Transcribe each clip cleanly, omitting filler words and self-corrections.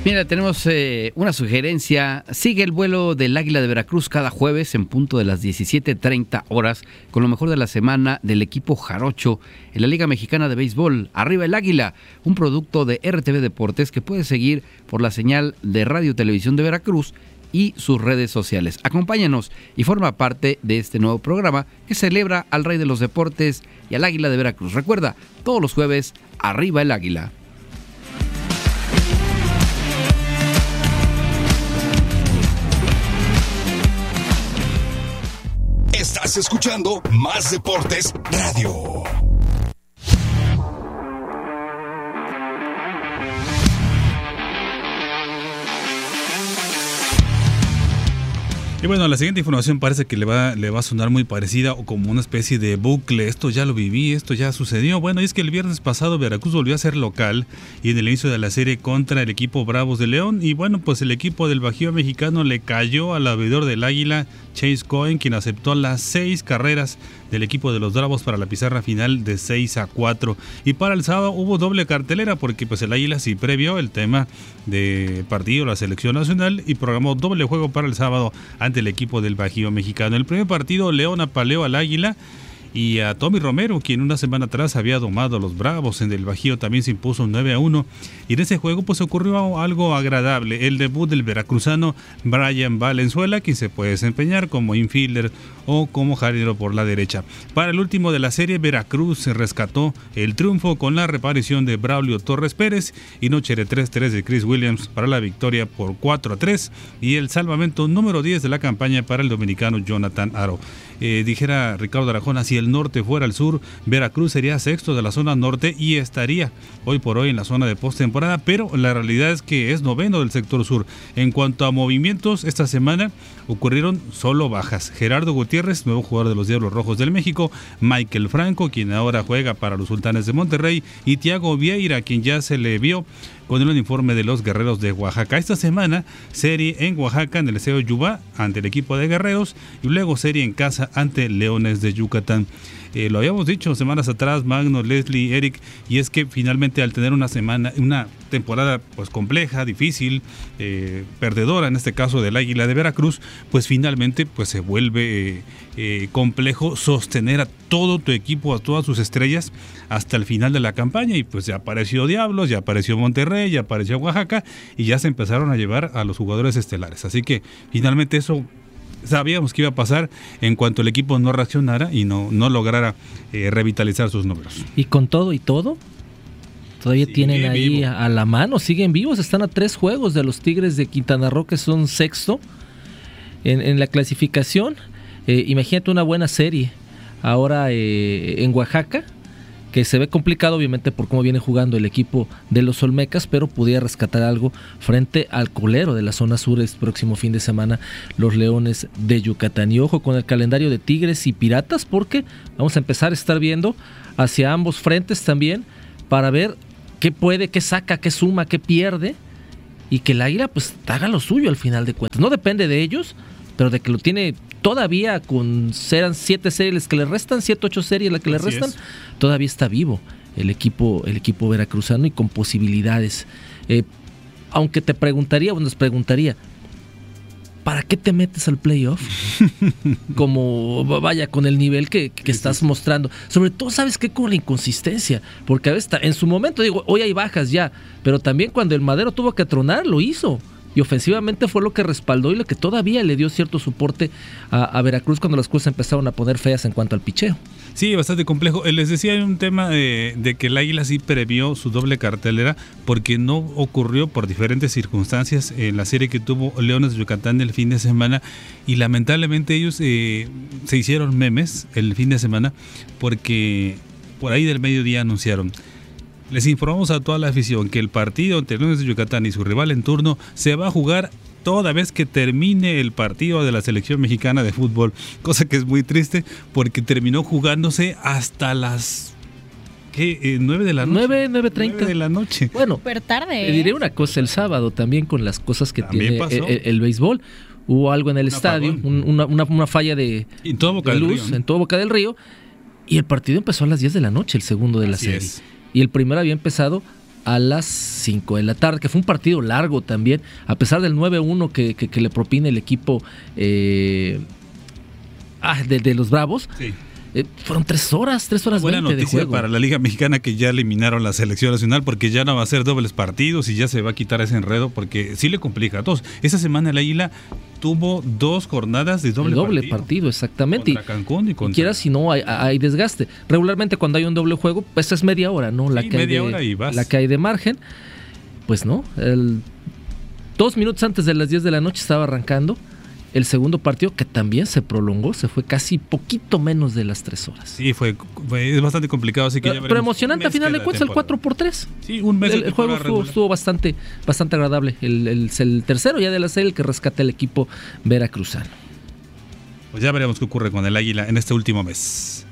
Mira, tenemos una sugerencia. Sigue el vuelo del Águila de Veracruz cada jueves en punto de las 17:30 horas con lo mejor de la semana del equipo jarocho en la Liga Mexicana de Béisbol. Arriba el Águila, un producto de RTV Deportes que puedes seguir por la señal de Radio Televisión de Veracruz y sus redes sociales. Acompáñanos y forma parte de este nuevo programa que celebra al Rey de los Deportes y al Águila de Veracruz. Recuerda, todos los jueves, Arriba el Águila. Estás escuchando Más Deportes Radio. Y bueno, la siguiente información parece que le va a sonar muy parecida o como una especie de bucle. Esto ya lo viví, esto ya sucedió. Bueno, y es que el viernes pasado Veracruz volvió a ser local y en el inicio de la serie contra el equipo Bravos de León. Y bueno, pues el equipo del Bajío mexicano le cayó al abridor del Águila, Chase Cohen, quien aceptó las 6 carreras del equipo de los Bravos para la pizarra final de 6-4. Y para el sábado hubo doble cartelera porque pues el Águila sí previó el tema de partido, la selección nacional, y programó doble juego para el sábado ante el equipo del Bajío mexicano. En el primer partido, León apaleó al Águila y a Tommy Romero, quien una semana atrás había domado a los Bravos. En el Bajío también se impuso 9-1. Y en ese juego pues ocurrió algo agradable, el debut del veracruzano Brian Valenzuela, quien se puede desempeñar como infielder o como jardinero por la derecha. Para el último de la serie, Veracruz se rescató el triunfo con la reaparición de Braulio Torres Pérez y noche de 3-3 de Chris Williams para la victoria por 4-3 y el salvamento número 10 de la campaña para el dominicano Jonathan Aro. Dijera Ricardo Arajona, si el norte fuera el sur, Veracruz sería sexto de la zona norte y estaría hoy por hoy en la zona de postemporada, pero la realidad es que es noveno del sector sur. En cuanto a movimientos, esta semana ocurrieron solo bajas. Gerardo Gutiérrez, nuevo jugador de los Diablos Rojos del México, Michael Franco, quien ahora juega para los Sultanes de Monterrey, y Thiago Vieira, quien ya se le vio con el uniforme de los Guerreros de Oaxaca. Esta semana, serie en Oaxaca en el Liceo Yubá ante el equipo de Guerreros y luego serie en casa ante Leones de Yucatán. Lo habíamos dicho semanas atrás, Magno, Leslie, Eric, y es que finalmente al tener una temporada pues compleja, difícil, perdedora en este caso del Águila de Veracruz, pues finalmente pues se vuelve complejo sostener a todo tu equipo, a todas sus estrellas hasta el final de la campaña, y pues ya apareció Diablos, ya apareció Monterrey, ya apareció Oaxaca y ya se empezaron a llevar a los jugadores estelares, así que finalmente eso sabíamos que iba a pasar en cuanto el equipo no reaccionara y no lograra revitalizar sus números. Y con todo y todo, todavía sigue tienen ahí vivo. a la mano, siguen vivos, están a 3 juegos de los Tigres de Quintana Roo, que son sexto en la clasificación. Imagínate una buena serie ahora en Oaxaca, que se ve complicado obviamente por cómo viene jugando el equipo de los Olmecas, pero pudiera rescatar algo frente al colero de la zona sur el próximo fin de semana, los Leones de Yucatán. Y ojo con el calendario de Tigres y Piratas, porque vamos a empezar a estar viendo hacia ambos frentes también para ver qué puede, qué saca, qué suma, qué pierde, y que el Águila pues haga lo suyo al final de cuentas. No depende de ellos, pero de que lo tiene todavía serán 7 series que le restan, 7, 8 series las que le restan, todavía está vivo el equipo veracruzano y con posibilidades. Aunque nos preguntaría, ¿para qué te metes al playoff? Como vaya, con el nivel que estás mostrando. Sobre todo, ¿sabes qué? Con la inconsistencia. Porque a veces, en su momento, digo, hoy hay bajas ya, pero también cuando el Madero tuvo que tronar, lo hizo. Y ofensivamente fue lo que respaldó y lo que todavía le dio cierto soporte a Veracruz cuando las cosas empezaron a poner feas en cuanto al picheo. Sí, bastante complejo. Les decía, hay un tema de que el Águila sí previó su doble cartelera porque no ocurrió por diferentes circunstancias en la serie que tuvo Leones de Yucatán el fin de semana, y lamentablemente ellos se hicieron memes el fin de semana porque por ahí del mediodía anunciaron: les informamos a toda la afición que el partido entre Leones de Yucatán y su rival en turno se va a jugar toda vez que termine el partido de la selección mexicana de fútbol, cosa que es muy triste porque terminó jugándose hasta las 9 de la noche. 9:30 de la noche. Bueno, súper tarde. Te diré una cosa, el sábado también con las cosas que también tiene el béisbol. Hubo algo en el estadio, una falla de luz en todo Boca del Río, y el partido empezó a las 10 de la noche, el segundo de la serie. Y el primero había empezado a las 5 de la tarde, que fue un partido largo también, a pesar del 9-1 que le propina el equipo de los Bravos. Sí. Fueron 3 horas Buena 20 de noticia juego. para la Liga Mexicana, que ya eliminaron la selección nacional, porque ya no va a ser dobles partidos y ya se va a quitar ese enredo, porque sí le complica a todos. Esa semana el Águila tuvo 2 jornadas de doble partido, exactamente. Contra Cancún y contra... Quieras si no hay desgaste. Regularmente cuando hay un doble juego, pues es media hora, ¿no? La que hay de margen. Pues no, 2 minutos antes de las 10 de la noche estaba arrancando el segundo partido, que también se prolongó, se fue casi poquito menos de las 3 horas. Sí, es bastante complicado, así que ya veremos. Pero emocionante a final de cuentas el 4x3. Sí, un mes. El juego estuvo bastante agradable. El tercero ya de la serie, el que rescata el equipo veracruzano. Pues ya veremos qué ocurre con el Águila en este último mes.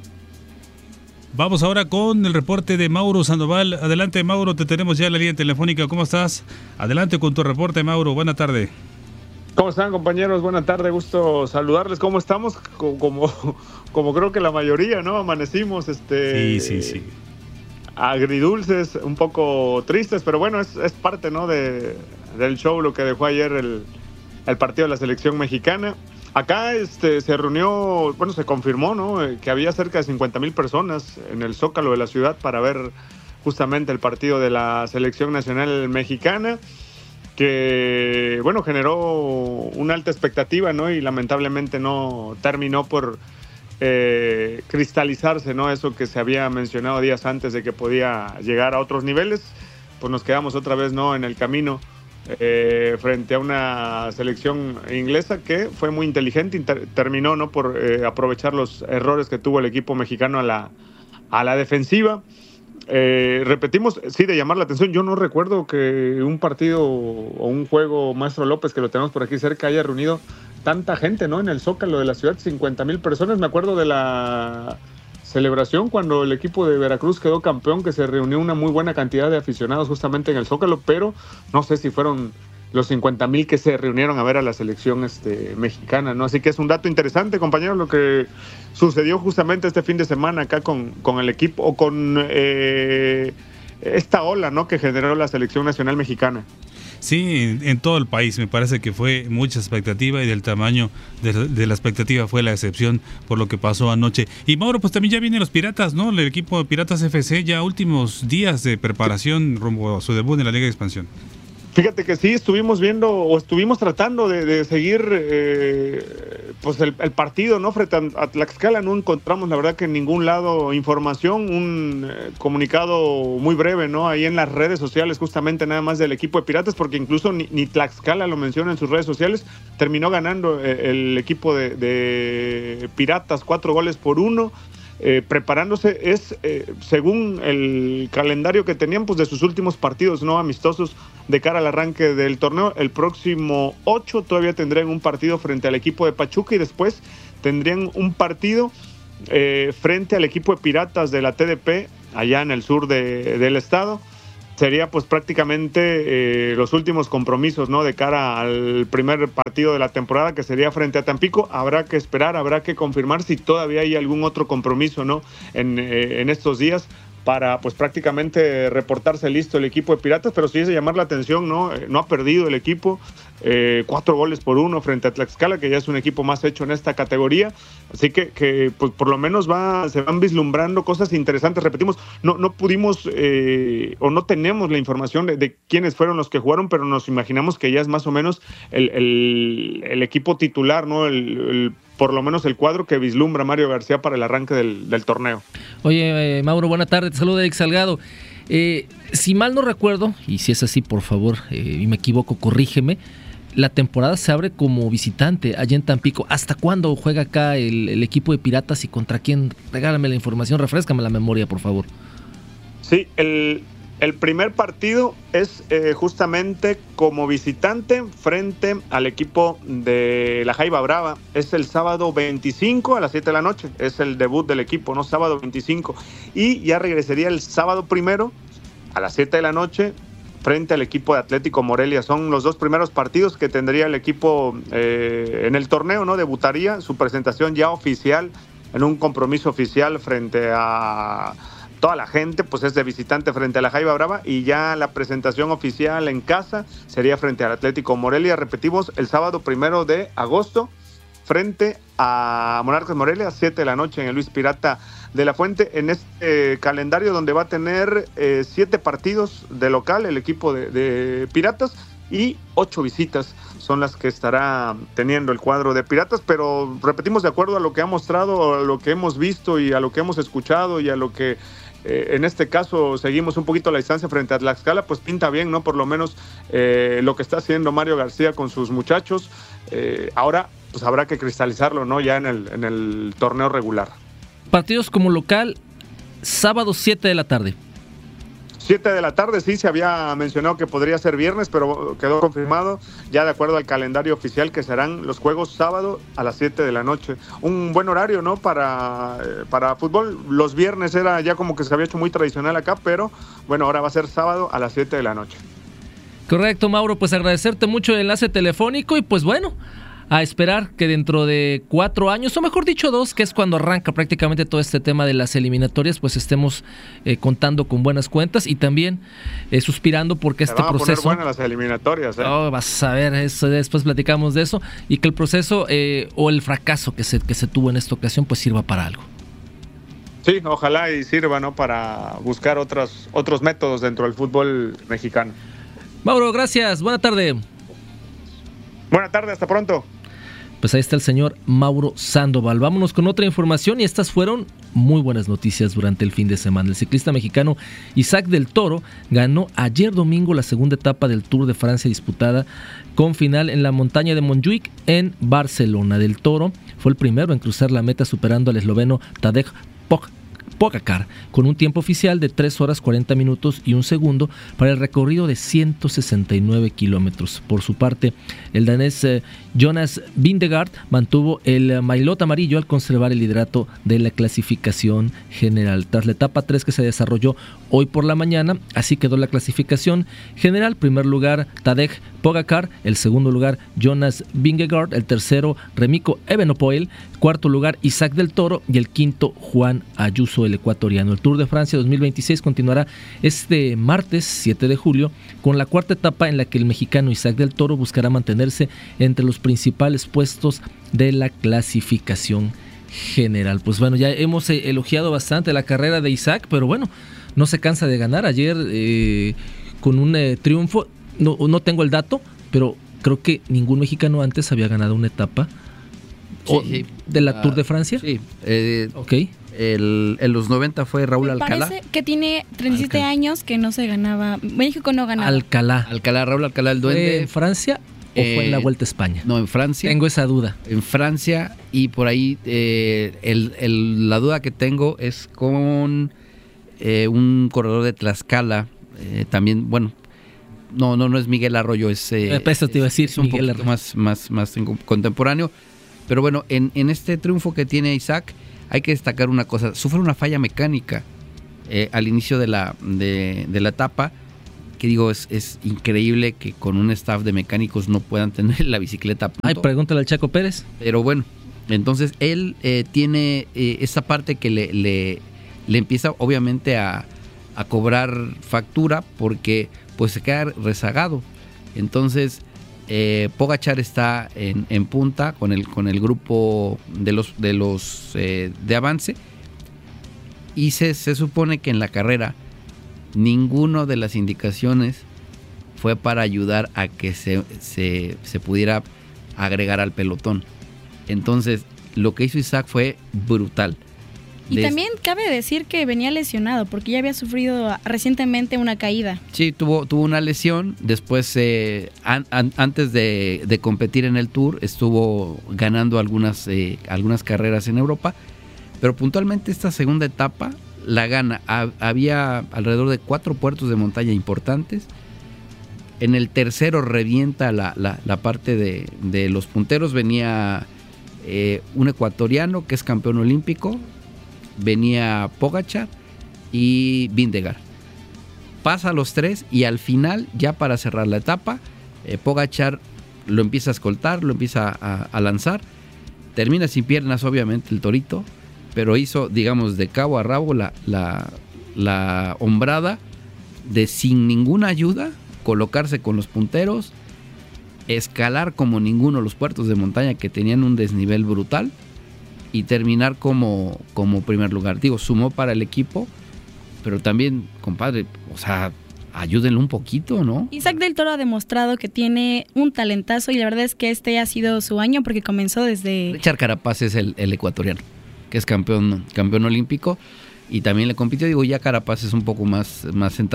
Vamos ahora con el reporte de Mauro Sandoval. Adelante, Mauro, te tenemos ya en la línea telefónica. ¿Cómo estás? Adelante con tu reporte, Mauro. Buena tarde. ¿Cómo están, compañeros? Buenas tardes, gusto saludarles. ¿Cómo estamos? Como creo que la mayoría, ¿no? Amanecimos, Sí. agridulces, un poco tristes, pero bueno, es parte, ¿no? del show lo que dejó ayer el partido de la selección mexicana. Acá se reunió, bueno, se confirmó, ¿no? Que había cerca de 50,000 personas en el Zócalo de la ciudad para ver justamente el partido de la selección nacional mexicana, que, bueno, generó una alta expectativa, ¿no? Y lamentablemente no terminó por cristalizarse, ¿no? Eso que se había mencionado días antes de que podía llegar a otros niveles. Pues nos quedamos otra vez, ¿no? En el camino frente a una selección inglesa que fue muy inteligente y terminó, ¿no? Por aprovechar los errores que tuvo el equipo mexicano a la defensiva. Repetimos, sí, de llamar la atención. Yo no recuerdo que un partido o un juego, Maestro López, que lo tenemos por aquí cerca, haya reunido tanta gente, ¿no? En el Zócalo de la ciudad, 50,000 personas. Me acuerdo de la celebración cuando el equipo de Veracruz quedó campeón, que se reunió una muy buena cantidad de aficionados justamente en el Zócalo, pero no sé si fueron los 50,000 que se reunieron a ver a la selección mexicana, ¿no? Así que es un dato interesante, compañeros, lo que sucedió justamente este fin de semana acá con el equipo, o con esta ola, ¿no? Que generó la selección nacional mexicana. Sí, en todo el país me parece que fue mucha expectativa, y del tamaño de la expectativa fue la excepción por lo que pasó anoche. Y Mauro, pues también ya vienen los Piratas, ¿no? El equipo de Piratas FC, ya últimos días de preparación rumbo a su debut en la Liga de Expansión. Fíjate que sí, estuvimos tratando de seguir pues el partido, ¿no? Frente a Tlaxcala. No encontramos, la verdad, que en ningún lado información, un comunicado muy breve, ¿no? Ahí en las redes sociales, justamente nada más del equipo de Piratas, porque incluso ni Tlaxcala lo menciona en sus redes sociales. Terminó ganando el equipo de Piratas 4-1. Preparándose según el calendario que tenían, pues de sus últimos partidos, ¿no? Amistosos de cara al arranque del torneo. El próximo 8 todavía tendrían un partido frente al equipo de Pachuca, y después tendrían un partido frente al equipo de Piratas de la TDP allá en el sur del estado. Sería pues prácticamente los últimos compromisos, ¿no? De cara al primer partido de la temporada, que sería frente a Tampico. Habrá que esperar, habrá que confirmar si todavía hay algún otro compromiso, ¿no? En estos días, para pues prácticamente reportarse listo el equipo de Piratas. Pero sí es de llamar la atención, ¿no? No ha perdido el equipo, 4-1 frente a Tlaxcala, que ya es un equipo más hecho en esta categoría. Así que pues por lo menos se van vislumbrando cosas interesantes. Repetimos, no pudimos o no tenemos la información de quiénes fueron los que jugaron, pero nos imaginamos que ya es más o menos el equipo titular, ¿no? Por lo menos el cuadro que vislumbra Mario García para el arranque del torneo. Oye, Mauro, buena tarde, te saluda Eric Salgado. Si mal no recuerdo, y si es así, por favor, y me equivoco, corrígeme, la temporada se abre como visitante allá en Tampico. ¿Hasta cuándo juega acá el equipo de Piratas y contra quién? Regálame la información, refréscame la memoria, por favor. Sí, el primer partido es justamente como visitante frente al equipo de la Jaiba Brava. Es el sábado 25 a las 7 de la noche. Es el debut del equipo, ¿no? Sábado 25. Y ya regresaría el sábado 1 a las 7 de la noche frente al equipo de Atlético Morelia. Son los 2 primeros partidos que tendría el equipo en el torneo, ¿no? Debutaría su presentación ya oficial en un compromiso oficial frente a toda la gente, pues es de visitante frente a la Jaiba Brava, y ya la presentación oficial en casa sería frente al Atlético Morelia. Repetimos, el sábado 1 de agosto, frente a Monarcas Morelia, 7 de la noche en el Luis Pirata de la Fuente, en este calendario donde va a tener 7 partidos de local el equipo de Piratas, y 8 visitas son las que estará teniendo el cuadro de Piratas, pero repetimos, de acuerdo a lo que ha mostrado, a lo que hemos visto y a lo que hemos escuchado y a lo que en este caso seguimos un poquito la distancia frente a Tlaxcala, pues pinta bien, ¿no? Por lo menos lo que está haciendo Mario García con sus muchachos. Ahora pues habrá que cristalizarlo, ¿no? Ya en el torneo regular. Partidos como local, sábado 7 de la tarde. 7 de la tarde, sí, se había mencionado que podría ser viernes, pero quedó confirmado ya de acuerdo al calendario oficial que serán los juegos sábado a las 7 de la noche. Un buen horario, ¿no? Para fútbol. Los viernes era ya como que se había hecho muy tradicional acá, pero bueno, ahora va a ser sábado a las 7 de la noche. Correcto, Mauro, pues agradecerte mucho el enlace telefónico y pues bueno, a esperar que dentro de 4 años, o mejor dicho 2, que es cuando arranca prácticamente todo este tema de las eliminatorias, pues estemos contando con buenas cuentas y también suspirando porque este proceso... Se van a poner buenas las eliminatorias, ¿eh? Oh, vas a ver, eso, después platicamos de eso, y que el proceso o el fracaso que se tuvo en esta ocasión pues sirva para algo. Sí, ojalá y sirva, ¿no? Para buscar otros métodos dentro del fútbol mexicano. Mauro, gracias, buena tarde. Buena tarde, hasta pronto. Pues ahí está el señor Mauro Sandoval. Vámonos con otra información y estas fueron muy buenas noticias durante el fin de semana. El ciclista mexicano Isaac del Toro ganó ayer domingo la segunda etapa del Tour de Francia disputada con final en la montaña de Montjuic en Barcelona. Del Toro fue el primero en cruzar la meta superando al esloveno Tadej Pogačar con un tiempo oficial de 3 horas 40 minutos y 1 segundo para el recorrido de 169 kilómetros. Por su parte, el danés Jonas Vingegaard mantuvo el maillot amarillo al conservar el liderato de la clasificación general. Tras la etapa 3 que se desarrolló hoy por la mañana, así quedó la clasificación general. Primer lugar Tadej Pogačar, el segundo lugar Jonas Vingegaard, el tercero Remco Evenepoel, cuarto lugar Isaac del Toro y el quinto Juan Ayuso, el ecuatoriano. El Tour de Francia 2026 continuará este martes 7 de julio con la cuarta etapa en la que el mexicano Isaac del Toro buscará mantenerse entre los principales puestos de la clasificación general. Pues bueno, ya hemos elogiado bastante la carrera de Isaac, pero bueno, no se cansa de ganar. Ayer con un triunfo, no tengo el dato, pero creo que ningún mexicano antes había ganado una etapa de la Tour de Francia. Sí, ok. En los 90 fue Raúl Alcalá. Parece que tiene 37 años que no se ganaba. México no ganaba. Raúl Alcalá, el duende. ¿Fue en Francia o fue en la Vuelta a España? No, en Francia. Tengo esa duda. En Francia, y por ahí la duda que tengo es con un corredor de Tlaxcala. También, bueno, no es Miguel Arroyo, es... eso te iba a decir, es un Miguel poquito más contemporáneo. Pero bueno, en este triunfo que tiene Isaac, hay que destacar una cosa. Sufre una falla mecánica al inicio de la etapa, que digo, es increíble que con un staff de mecánicos no puedan tener la bicicleta a punto. Ay, pregúntale al Chaco Pérez. Pero bueno, entonces él tiene esa parte que le empieza obviamente a cobrar factura, porque pues se queda rezagado. Entonces Pogačar está en punta con el grupo de avance, y se supone que en la carrera ninguno de las indicaciones fue para ayudar a que se pudiera agregar al pelotón. Entonces lo que hizo Isaac fue brutal. Y también cabe decir que venía lesionado porque ya había sufrido recientemente una caída. Sí, tuvo una lesión. Después, antes de competir en el Tour, estuvo ganando algunas carreras en Europa. Pero puntualmente esta segunda etapa la gana. Había alrededor de 4 puertos de montaña importantes. En el tercero revienta la parte de los punteros. Venía un ecuatoriano que es campeón olímpico. Venía Pogačar y Vingegaard. Pasa a los 3 y al final, ya para cerrar la etapa, Pogačar lo empieza a escoltar, lo empieza a lanzar. Termina sin piernas, obviamente, el torito, pero hizo, digamos, de cabo a rabo la hombrada de sin ninguna ayuda, colocarse con los punteros, escalar como ninguno los puertos de montaña que tenían un desnivel brutal y terminar como primer lugar. Digo, sumó para el equipo, pero también, compadre, o sea, ayúdenlo un poquito, ¿no? Isaac del Toro ha demostrado que tiene un talentazo y la verdad es que este ha sido su año porque comenzó desde... Richard Carapaz es el ecuatoriano, que es campeón olímpico y también le compitió. Digo, ya Carapaz es un poco más centrado